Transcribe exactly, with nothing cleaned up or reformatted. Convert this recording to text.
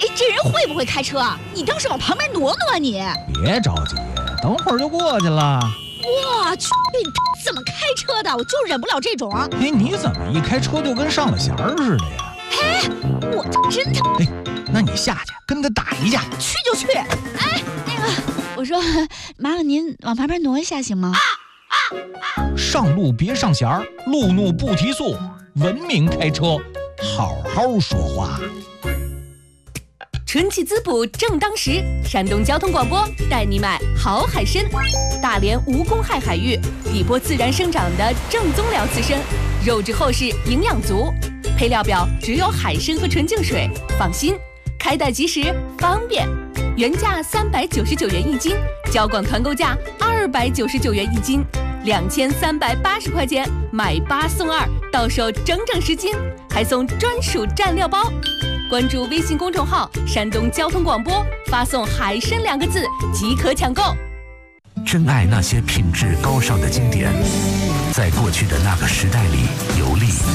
哎，这人会不会开车啊？你倒是往旁边挪挪啊你！ 别着急，等会儿就过去了。 我去，怎么开车的？我就忍不了这种。 哎，你怎么一开车就跟上了弦儿似的呀？ 哎，我真的…… 哎，那你下去跟他打一架。 去就去。哎，那个，我说，麻烦您往旁边挪一下行吗？啊啊啊、上路别上弦儿，路怒不提速，文明开车，好好说话。 春季滋补正当时，山东交通广播带你买好海参，大连无公害海域，底波自然生长的正宗辽刺参，肉质厚实，营养足，配料表只有海参和纯净水，放心，开袋即时，方便。原价三百九十九元一斤，交广团购价二百九十九元一斤，两千三百八十块钱买八送二，到手整整十斤，还送专属蘸料包。关注微信公众号山东交通广播，发送海参两个字即可抢购。 珍爱那些品质高尚的经典，在过去的那个时代里游历。